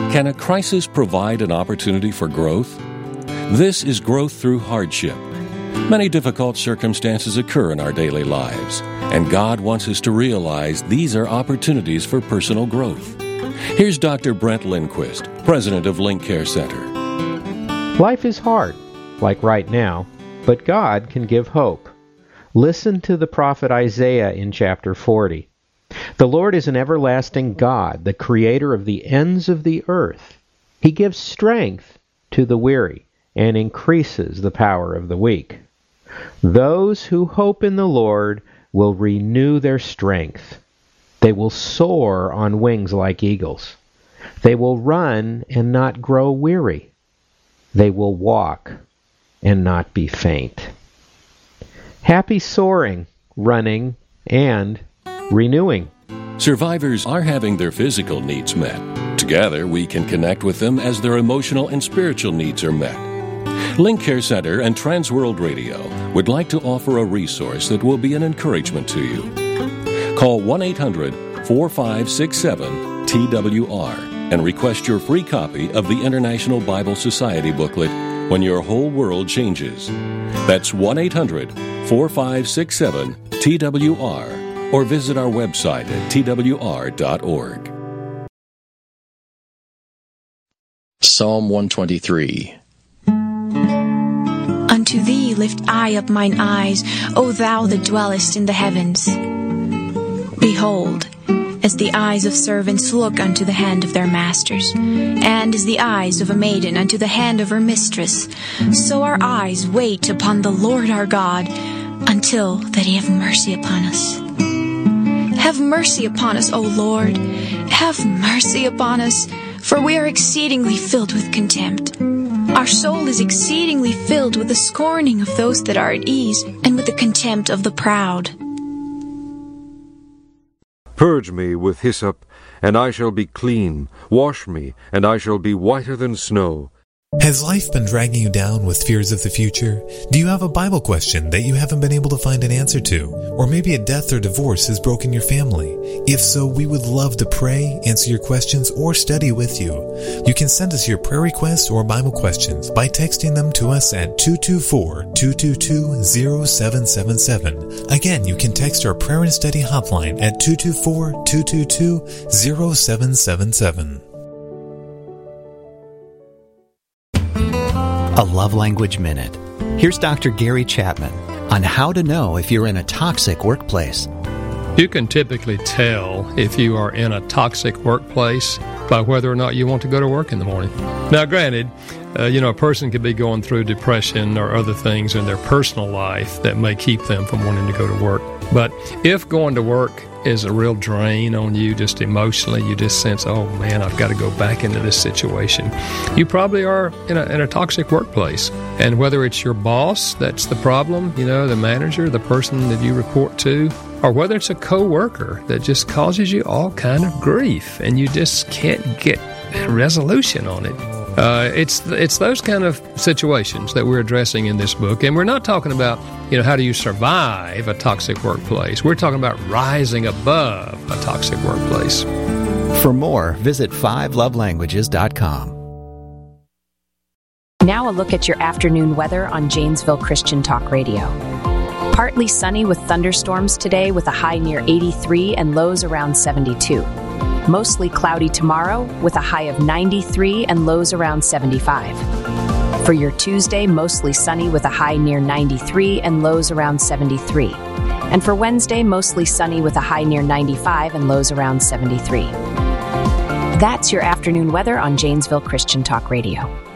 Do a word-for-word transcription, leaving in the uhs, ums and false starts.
Can a crisis provide an opportunity for growth? This is growth through hardship. Many difficult circumstances occur in our daily lives, and God wants us to realize these are opportunities for personal growth. Here's Doctor Brent Lindquist, president of Link Care Center. Life is hard, like right now, but God can give hope. Listen to the prophet Isaiah in chapter forty. The Lord is an everlasting God, the creator of the ends of the earth. He gives strength to the weary and increases the power of the weak. Those who hope in the Lord will renew their strength. They will soar on wings like eagles. They will run and not grow weary. They will walk and not be faint. Happy soaring, running, and renewing. Survivors are having their physical needs met. Together, we can connect with them as their emotional and spiritual needs are met. Link Care Center and Transworld Radio would like to offer a resource that will be an encouragement to you. Call one eight hundred, four five six seven, T W R and request your free copy of the International Bible Society booklet, When Your Whole World Changes. That's one eight hundred, four five six seven, T W R or visit our website at T W R dot org. Psalm one twenty-three. Unto thee lift I up mine eyes, O thou that dwellest in the heavens. Behold, as the eyes of servants look unto the hand of their masters, and as the eyes of a maiden unto the hand of her mistress, so our eyes wait upon the Lord our God, until that he have mercy upon us. Have mercy upon us, O Lord. Have mercy upon us, for we are exceedingly filled with contempt. Our soul is exceedingly filled with the scorning of those that are at ease, and with the contempt of the proud. Purge me with hyssop, and I shall be clean. Wash me, and I shall be whiter than snow. Has life been dragging you down with fears of the future? Do you have a Bible question that you haven't been able to find an answer to? Or maybe a death or divorce has broken your family? If so, we would love to pray, answer your questions, or study with you. You can send us your prayer requests or Bible questions by texting them to us at two two four, two two two, zero seven seven seven. Again, you can text our prayer and study hotline at two two four, two two two, zero seven seven seven. A Love Language Minute. Here's Doctor Gary Chapman on how to know if you're in a toxic workplace. You can typically tell if you are in a toxic workplace by whether or not you want to go to work in the morning. Now, granted, uh, you know, a person could be going through depression or other things in their personal life that may keep them from wanting to go to work. But if going to work is a real drain on you, just emotionally, you just sense, oh man, I've got to go back into this situation, you probably are in a, in a toxic workplace. And whether it's your boss that's the problem, you know, the manager, the person that you report to, or whether it's a coworker that just causes you all kind of grief and you just can't get a resolution on it. Uh, it's it's those kind of situations that we're addressing in this book. And we're not talking about, you know, how do you survive a toxic workplace. We're talking about rising above a toxic workplace. For more, visit five love languages dot com. Now a look at your afternoon weather on Janesville Christian Talk Radio. Partly sunny with thunderstorms today with a high near eighty-three and lows around seventy-two. Mostly cloudy tomorrow with a high of ninety-three and lows around seventy-five. For your Tuesday, mostly sunny with a high near ninety-three and lows around seventy-three. And for Wednesday, mostly sunny with a high near ninety-five and lows around seventy-three. That's your afternoon weather on Janesville Christian Talk Radio.